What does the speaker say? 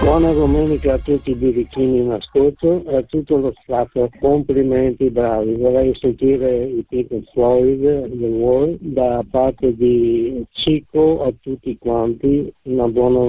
Buona domenica a tutti i birichini in ascolto e a tutto lo staff, complimenti, bravi. Vorrei sentire i Pink Floyd, The Wall, da parte di Cico a tutti quanti, una buona